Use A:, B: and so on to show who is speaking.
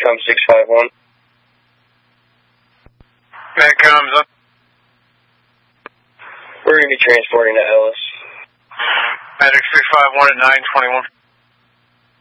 A: Medcom 651.
B: Medcom's up.
A: We're going to be transporting to Ellis.
B: Medic 651 at 921.